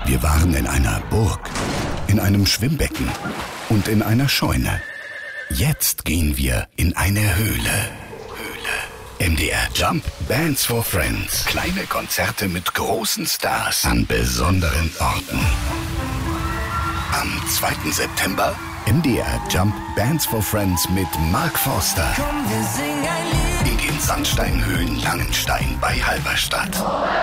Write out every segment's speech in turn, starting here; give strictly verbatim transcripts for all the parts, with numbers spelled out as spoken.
Wir waren in einer Burg, in einem Schwimmbecken und in einer Scheune. Jetzt gehen wir in eine Höhle. M D R Jump Bands for Friends. Kleine Konzerte mit großen Stars an besonderen Orten. Am zweiten September M D R Jump Bands for Friends mit Mark Forster. In den Sandsteinhöhen Langenstein bei Halberstadt.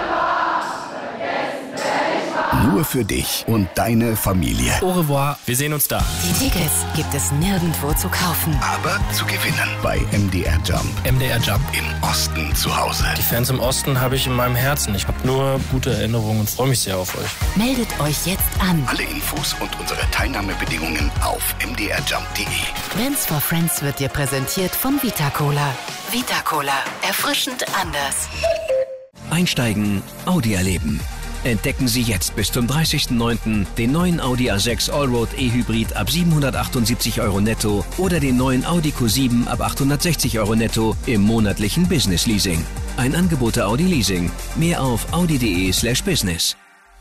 Nur für dich und deine Familie. Au revoir, wir sehen uns da. Die Tickets gibt es nirgendwo zu kaufen. Aber zu gewinnen bei M D R Jump. M D R Jump. Im Osten zu Hause. Die Fans im Osten habe ich in meinem Herzen. Ich habe nur gute Erinnerungen und freue mich sehr auf euch. Meldet euch jetzt an. Alle Infos und unsere Teilnahmebedingungen auf m d r jump punkt d e. Bands for Friends wird dir präsentiert von Vita Cola. Vita Cola. Erfrischend anders. Einsteigen, Audi erleben. Entdecken Sie jetzt bis zum dreißigsten neunten den neuen Audi A sechs Allroad E-Hybrid ab siebenhundertachtundsiebzig Euro netto oder den neuen Audi Q sieben ab achthundertsechzig Euro netto im monatlichen Business Leasing. Ein Angebot der Audi Leasing. Mehr auf audi.de slash business.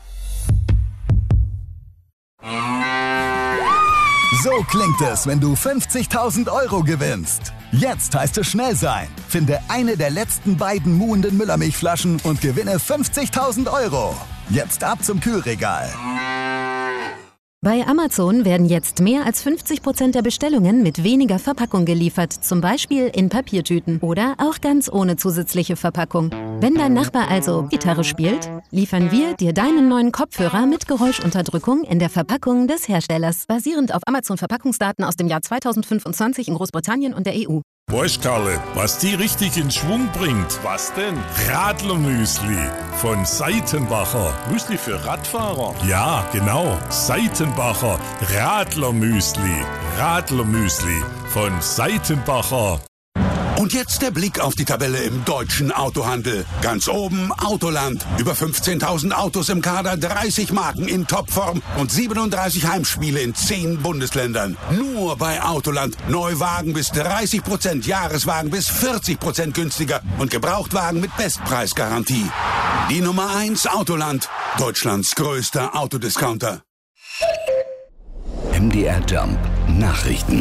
So klingt es, wenn du fünfzigtausend Euro gewinnst. Jetzt heißt es schnell sein. Finde eine der letzten beiden muhenden Müllermilchflaschen und gewinne fünfzigtausend Euro. Jetzt ab zum Kühlregal. Bei Amazon werden jetzt mehr als fünfzig Prozent der Bestellungen mit weniger Verpackung geliefert, zum Beispiel in Papiertüten oder auch ganz ohne zusätzliche Verpackung. Wenn dein Nachbar also Gitarre spielt, liefern wir dir deinen neuen Kopfhörer mit Geräuschunterdrückung in der Verpackung des Herstellers, basierend auf Amazon-Verpackungsdaten aus dem Jahr zweitausendfünfundzwanzig in Großbritannien und der E U. Weißt Karle, was die richtig in Schwung bringt? Was denn? Radlermüsli von Seitenbacher. Müsli für Radfahrer? Ja, genau. Seitenbacher Radlermüsli. Radlermüsli von Seitenbacher. Und jetzt der Blick auf die Tabelle im deutschen Autohandel. Ganz oben Autoland. Über fünfzehntausend Autos im Kader, dreißig Marken in Topform und siebenunddreißig Heimspiele in zehn Bundesländern. Nur bei Autoland. Neuwagen bis dreißig Prozent, Jahreswagen bis vierzig Prozent günstiger und Gebrauchtwagen mit Bestpreisgarantie. Die Nummer eins Autoland. Deutschlands größter Autodiscounter. M D R Jump Nachrichten.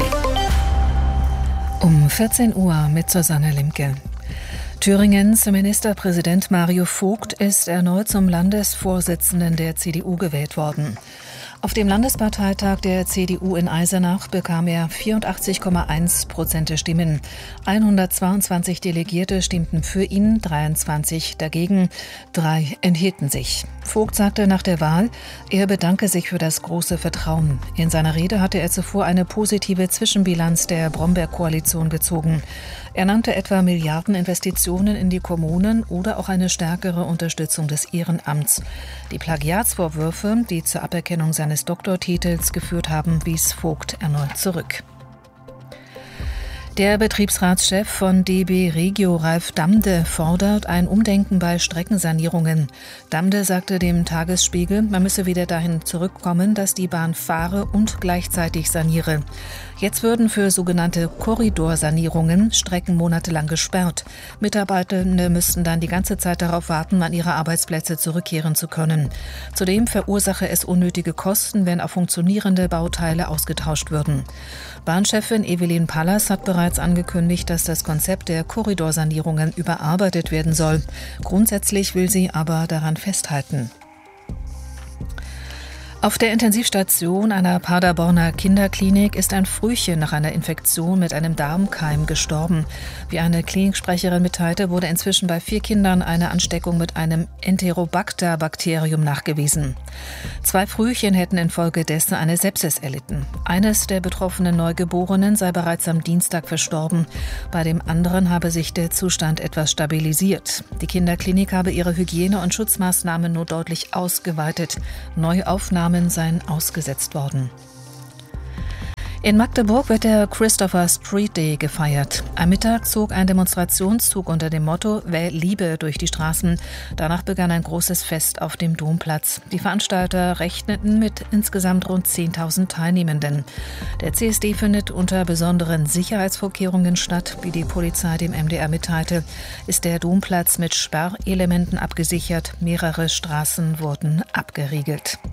Um vierzehn Uhr mit Susanne Limke. Thüringens Ministerpräsident Mario Vogt ist erneut zum Landesvorsitzenden der C D U gewählt worden. Auf dem Landesparteitag der C D U in Eisenach bekam er vierundachtzig Komma eins Prozent der Stimmen. hundertzweiundzwanzig Delegierte stimmten für ihn, dreiundzwanzig dagegen, drei enthielten sich. Vogt sagte nach der Wahl, er bedanke sich für das große Vertrauen. In seiner Rede hatte er zuvor eine positive Zwischenbilanz der Brombeer-Koalition gezogen. Er nannte etwa Milliardeninvestitionen in die Kommunen oder auch eine stärkere Unterstützung des Ehrenamts. Die Plagiatsvorwürfe, die zur Aberkennung seines Doktortitels geführt haben, wies Vogt erneut zurück. Der Betriebsratschef von D B Regio, Ralf Damde, fordert ein Umdenken bei Streckensanierungen. Damde sagte dem Tagesspiegel, man müsse wieder dahin zurückkommen, dass die Bahn fahre und gleichzeitig saniere. Jetzt würden für sogenannte Korridorsanierungen Strecken monatelang gesperrt. Mitarbeitende müssten dann die ganze Zeit darauf warten, an ihre Arbeitsplätze zurückkehren zu können. Zudem verursache es unnötige Kosten, wenn auch funktionierende Bauteile ausgetauscht würden. Bahnchefin Evelyn Pallas hat bereits angekündigt, dass das Konzept der Korridorsanierungen überarbeitet werden soll. Grundsätzlich will sie aber daran festhalten. Auf der Intensivstation einer Paderborner Kinderklinik ist ein Frühchen nach einer Infektion mit einem Darmkeim gestorben. Wie eine Kliniksprecherin mitteilte, wurde inzwischen bei vier Kindern eine Ansteckung mit einem Enterobacter-Bakterium nachgewiesen. Zwei Frühchen hätten infolgedessen eine Sepsis erlitten. Eines der betroffenen Neugeborenen sei bereits am Dienstag verstorben. Bei dem anderen habe sich der Zustand etwas stabilisiert. Die Kinderklinik habe ihre Hygiene- und Schutzmaßnahmen nur deutlich ausgeweitet. Neuaufnahmen seien ausgesetzt worden. In Magdeburg wird der Christopher Street Day gefeiert. Am Mittag zog ein Demonstrationszug unter dem Motto „Wähl Liebe“ durch die Straßen. Danach begann ein großes Fest auf dem Domplatz. Die Veranstalter rechneten mit insgesamt rund zehntausend Teilnehmenden. Der C S D findet unter besonderen Sicherheitsvorkehrungen statt. Wie die Polizei dem M D R mitteilte, ist der Domplatz mit Sperrelementen abgesichert. Mehrere Straßen wurden abgeriegelt.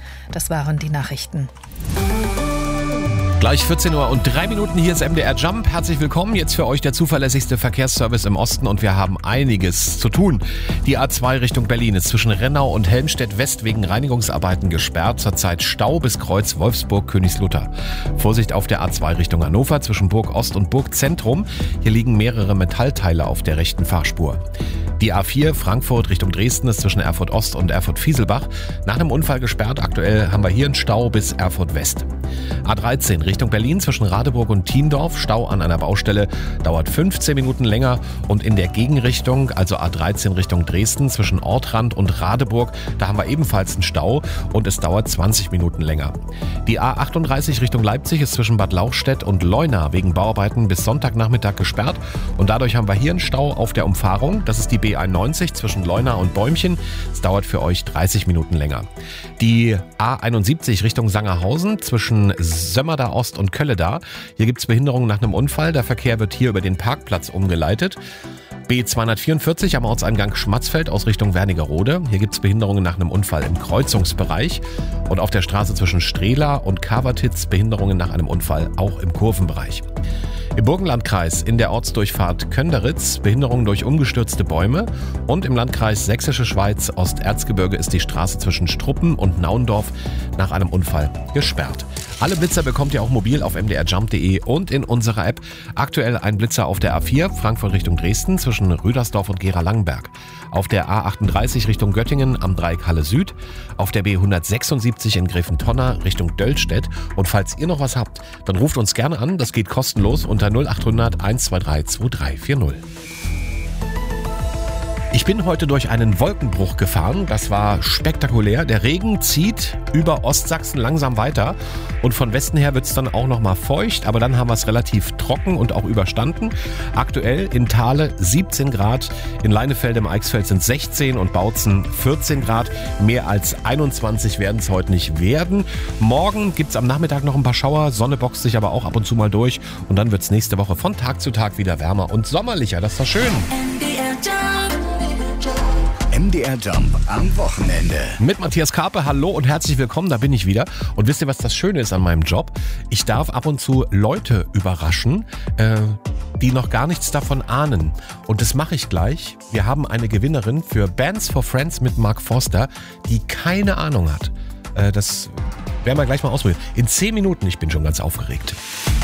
Das waren die Nachrichten. Gleich vierzehn Uhr und drei Minuten, hier ist M D R Jump. Herzlich willkommen, jetzt für euch der zuverlässigste Verkehrsservice im Osten und wir haben einiges zu tun. Die A zwei Richtung Berlin ist zwischen Rennau und Helmstedt-West wegen Reinigungsarbeiten gesperrt. Zurzeit Stau bis Kreuz Wolfsburg-Königslutter. Vorsicht auf der A zwei Richtung Hannover zwischen Burg Ost und Burg Zentrum. Hier liegen mehrere Metallteile auf der rechten Fahrspur. Die A vier Frankfurt Richtung Dresden ist zwischen Erfurt Ost und Erfurt Fieselbach nach einem Unfall gesperrt. Aktuell haben wir hier einen Stau bis Erfurt West. A dreizehn Richtung Berlin zwischen Radeburg und Thiendorf, Stau an einer Baustelle, dauert fünfzehn Minuten länger und in der Gegenrichtung, also A dreizehn Richtung Dresden zwischen Ortrand und Radeburg, da haben wir ebenfalls einen Stau und es dauert zwanzig Minuten länger. Die A achtunddreißig Richtung Leipzig ist zwischen Bad Lauchstädt und Leuna wegen Bauarbeiten bis Sonntagnachmittag gesperrt und dadurch haben wir hier einen Stau auf der Umfahrung, das ist die B einundneunzig zwischen Leuna und Bäumchen, es dauert für euch dreißig Minuten länger. Die A einundsiebzig Richtung Sangerhausen zwischen Sömmerda Ost und Kölleda. Hier gibt es Behinderungen nach einem Unfall. Der Verkehr wird hier über den Parkplatz umgeleitet. B zweihundertvierundvierzig am Ortseingang Schmatzfeld aus Richtung Wernigerode. Hier gibt es Behinderungen nach einem Unfall im Kreuzungsbereich. Und auf der Straße zwischen Strehla und Kavertitz Behinderungen nach einem Unfall auch im Kurvenbereich. Im Burgenlandkreis in der Ortsdurchfahrt Könderitz Behinderungen durch umgestürzte Bäume und im Landkreis Sächsische Schweiz Osterzgebirge ist die Straße zwischen Struppen und Naundorf nach einem Unfall gesperrt. Alle Blitzer bekommt ihr auch mobil auf m d r jump punkt d e und in unserer App. Aktuell ein Blitzer auf der A vier Frankfurt Richtung Dresden zwischen Rüdersdorf und Gera-Langenberg. Auf der A achtunddreißig Richtung Göttingen am Dreieck Halle Süd. Auf der B hundertsechsundsiebzig in Greventonner Richtung Döllstedt. Und falls ihr noch was habt, dann ruft uns gerne an. Das geht kostenlos unter null achthundert eins zwei drei zwei drei vier null. Ich bin heute durch einen Wolkenbruch gefahren. Das war spektakulär. Der Regen zieht über Ostsachsen langsam weiter und von Westen her wird es dann auch nochmal feucht, aber dann haben wir es relativ trocken und auch überstanden. Aktuell in Thale siebzehn Grad, in Leinefelde im Eichsfeld sind sechzehn und Bautzen vierzehn Grad. Mehr als einundzwanzig werden es heute nicht werden. Morgen gibt es am Nachmittag noch ein paar Schauer, Sonne boxt sich aber auch ab und zu mal durch und dann wird es nächste Woche von Tag zu Tag wieder wärmer und sommerlicher. Das ist doch schön. M D R Jump am Wochenende. Mit Matthias Karpe, hallo und herzlich willkommen, da bin ich wieder. Und wisst ihr, was das Schöne ist an meinem Job? Ich darf ab und zu Leute überraschen, äh, die noch gar nichts davon ahnen. Und das mache ich gleich. Wir haben eine Gewinnerin für Bands for Friends mit Mark Forster, die keine Ahnung hat. Äh, das werden wir gleich mal ausprobieren. In zehn Minuten, ich bin schon ganz aufgeregt.